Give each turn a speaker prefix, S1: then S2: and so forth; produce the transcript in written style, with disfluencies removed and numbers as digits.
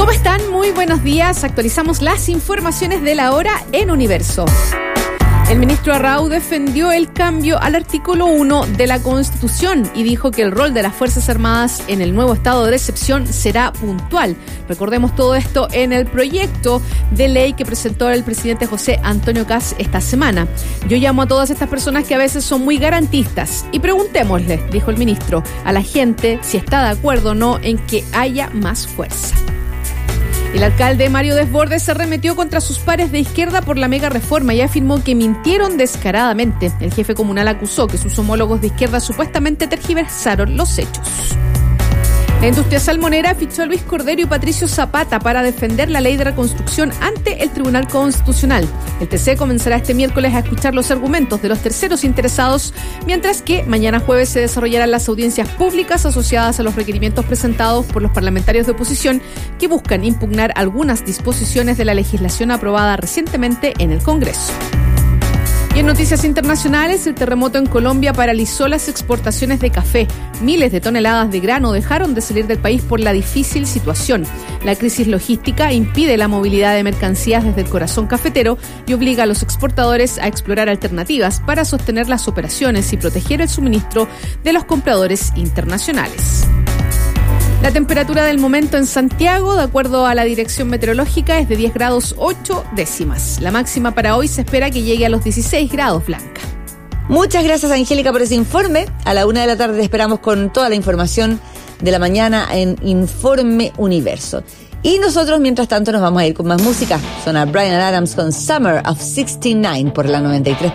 S1: ¿Cómo están? Muy buenos días. Actualizamos las informaciones de la hora en Universo. El ministro Arrau defendió el cambio al artículo 1 de la Constitución y dijo que el rol de las Fuerzas Armadas en el nuevo estado de excepción será puntual. Recordemos todo esto en el proyecto de ley que presentó el presidente José Antonio Kast esta semana. Yo llamo a todas estas personas que a veces son muy garantistas y preguntémosle, dijo el ministro, a la gente si está de acuerdo o no en que haya más fuerza. El alcalde Mario Desbordes se arremetió contra sus pares de izquierda por la mega reforma y afirmó que mintieron descaradamente. El jefe comunal acusó que sus homólogos de izquierda supuestamente tergiversaron los hechos. La industria salmonera fichó a Luis Cordero y Patricio Zapata para defender la ley de reconstrucción ante el Tribunal Constitucional. El TC comenzará este miércoles a escuchar los argumentos de los terceros interesados, mientras que mañana jueves se desarrollarán las audiencias públicas asociadas a los requerimientos presentados por los parlamentarios de oposición que buscan impugnar algunas disposiciones de la legislación aprobada recientemente en el Congreso. Y en noticias internacionales, el terremoto en Colombia paralizó las exportaciones de café. Miles de toneladas de grano dejaron de salir del país por la difícil situación. La crisis logística impide la movilidad de mercancías desde el corazón cafetero y obliga a los exportadores a explorar alternativas para sostener las operaciones y proteger el suministro de los compradores internacionales. La temperatura del momento en Santiago, de acuerdo a la dirección meteorológica, es de 10 grados 8 décimas. La máxima para hoy se espera que llegue a los 16 grados, Blanca.
S2: Muchas gracias, Angélica, por ese informe. A la 1 de la tarde esperamos con toda la información de la mañana en Informe Universo. Y nosotros, mientras tanto, nos vamos a ir con más música. Suena Bryan Adams con Summer of 69 por la 93.7.